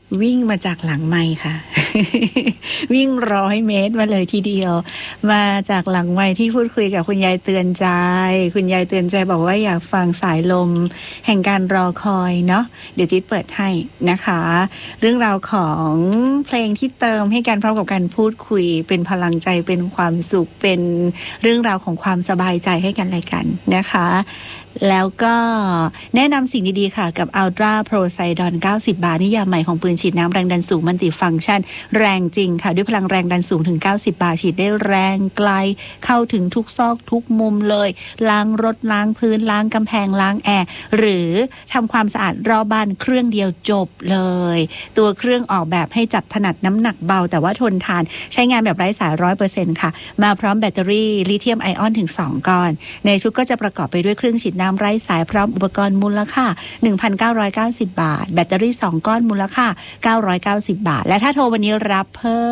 วิ่งมาจากหลังไมค์ค่ะ วิ่ง100 เมตรมาเลยทีเดียวมาจากหลังไมค์ที่พูดคุยกับคุณยายเตือนใจคุณยายเตือนใจบอกว่าอยากฟังสายลมแห่งการรอคอยเนาะเดี๋ยวจิ๊ดเปิดให้นะคะเรื่องราวของเพลงที่เติมให้กันพร้อมกับการพูดคุยเป็นพลังใจเป็นความสุขเป็นเรื่องราวของความสบายใจให้กันและกันนะคะแล้วก็แนะนำสิ่งดีๆค่ะกับ Ultra Poseidon 90 บาทนิยามใหม่ของปืนฉีดน้ำแรงดันสูงมัลติฟังก์ชันแรงจริงค่ะด้วยพลังแรงดันสูงถึง90 บาทฉีดได้แรงไกลเข้าถึงทุกซอกทุกมุมเลยล้างรถล้างพื้นล้างกำแพงล้างแอร์หรือทำความสะอาดรอบบ้านเครื่องเดียวจบเลยตัวเครื่องออกแบบให้จับถนัดน้ำหนักเบาแต่ว่าทนทานใช้งานแบบไร้สาย 100% ค่ะมาพร้อมแบตเตอรี่ลิเธียมไอออนถึง2ก้อนในชุดก็จะประกอบไปด้วยเครื่องฉีดน้ำไร้สายพร้อมอุปกรณ์มูลค่า 1,990 บาทแบตเตอรี่2ก้อนมูลค่า990 บาทและถ้าโทรวันนี้รับเพิ่ม